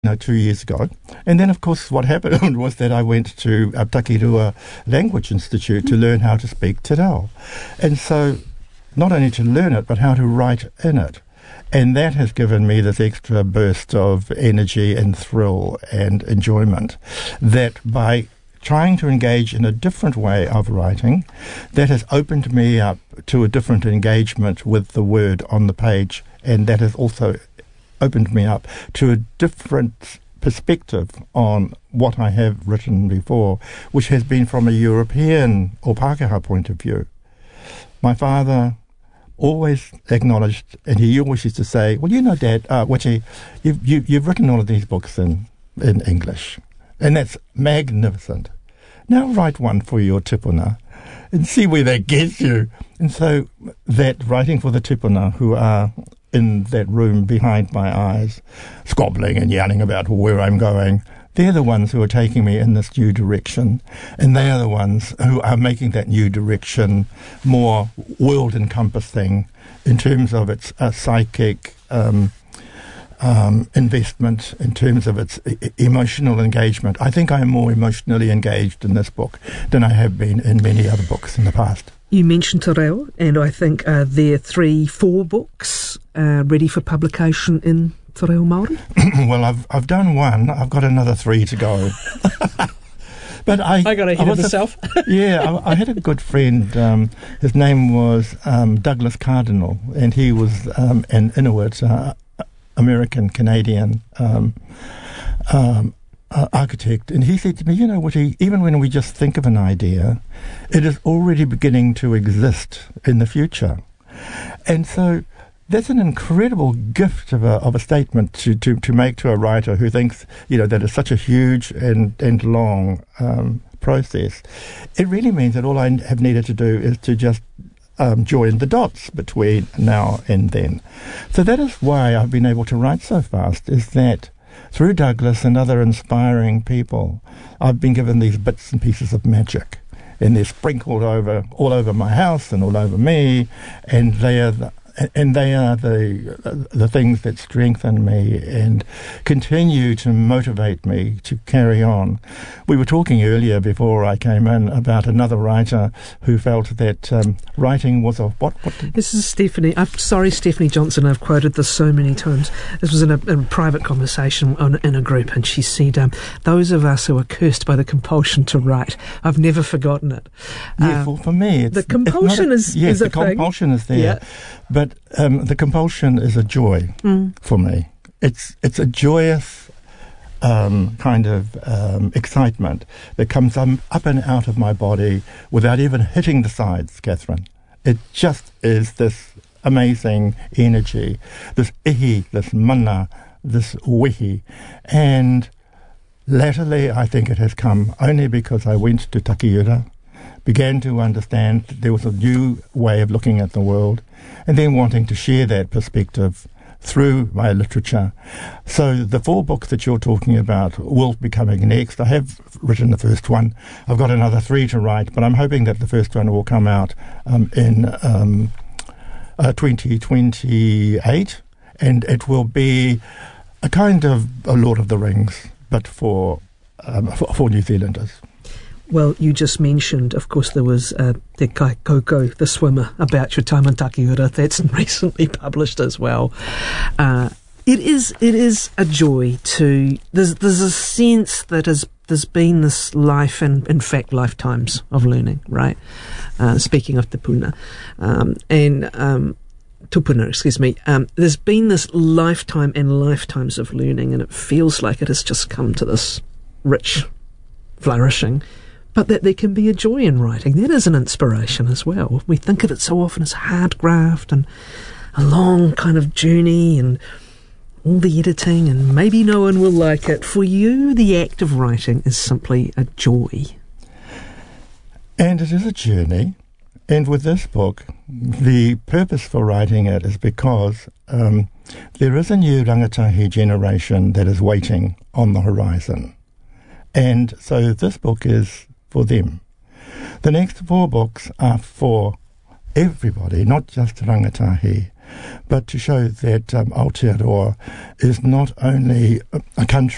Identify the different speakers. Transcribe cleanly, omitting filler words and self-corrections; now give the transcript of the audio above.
Speaker 1: 2 years ago. And then, of course, what happened was that I went to Takirua Language Institute to learn how to speak Te Reo. And so not only to learn it, but how to write in it. And that has given me this extra burst of energy and thrill and enjoyment that by trying to engage in a different way of writing, that has opened me up to a different engagement with the word on the page, and that has also opened me up to a different perspective on what I have written before, which has been from a European or Pākehā point of view. My father always acknowledged, and he always used to say, well, you know, Dad, Witi, you've written all of these books in English, and that's magnificent. Now write one for your tipuna and see where that gets you. And so that writing for the tipuna who are in that room behind my eyes, squabbling and yelling about where I'm going, they're the ones who are taking me in this new direction. And they are the ones who are making that new direction more world-encompassing in terms of its psychic investment, in terms of its emotional engagement. I think I am more emotionally engaged in this book than I have been in many other books in the past.
Speaker 2: You mentioned Te Reo, and I think there are 3-4 books ready for publication in Te Reo Māori?
Speaker 1: Well, I've done one. I've got another 3 to go. But I
Speaker 2: got ahead of myself.
Speaker 1: I had a good friend. His name was Douglas Cardinal, and he was an Inuit, American-Canadian architect, and he said to me, you know, Witi, even when we just think of an idea, it is already beginning to exist in the future. And so that's an incredible gift of a statement to make to a writer who thinks, you know, that it's such a huge and long process. It really means that all I have needed to do is to just join the dots between now and then. So that is why I've been able to write so fast, is that through Douglas and other inspiring people, I've been given these bits and pieces of magic, and they're sprinkled all over my house and all over me, and they are the things that strengthen me and continue to motivate me to carry on. We were talking earlier before I came in about another writer who felt that writing was a what?
Speaker 2: This is Stephanie. I'm sorry, Stephanie Johnson. I've quoted this so many times. This was in a private conversation in a group, and she said, "Those of us who are cursed by the compulsion to write." I've never forgotten it.
Speaker 1: Yeah, for me,
Speaker 2: the compulsion is
Speaker 1: the
Speaker 2: a
Speaker 1: compulsion is there.
Speaker 2: Yeah.
Speaker 1: But the compulsion is a joy for me. It's a joyous kind of excitement that comes up and out of my body without even hitting the sides, Catherine. It just is this amazing energy, this ihi, this mana, this wihi. And latterly, I think it has come only because I went to Takiura, began to understand there was a new way of looking at the world, and then wanting to share that perspective through my literature. So the 4 books that you're talking about will be coming next. I have written the first one. I've got another 3 to write, but I'm hoping that the first one will come out in 2028, and it will be a kind of a Lord of the Rings, but for New Zealanders.
Speaker 2: Well, you just mentioned, of course, there was Te Kaikoko, the swimmer, about your time in Takiura. That's recently published as well. It is a joy to... There's a sense that there's been this life, and in fact lifetimes of learning, right? Speaking of Tupuna. Tupuna, excuse me. There's been this lifetime and lifetimes of learning, and it feels like it has just come to this rich flourishing. But that there can be a joy in writing. That is an inspiration as well. We think of it so often as hard graft and a long kind of journey and all the editing, and maybe no one will like it. For you, the act of writing is simply a joy.
Speaker 1: And it is a journey. And with this book, the purpose for writing it is because there is a new rangatahi generation that is waiting on the horizon. And so this book is for them. The next 4 books are for everybody, not just rangatahi, but to show that Aotearoa is not only a country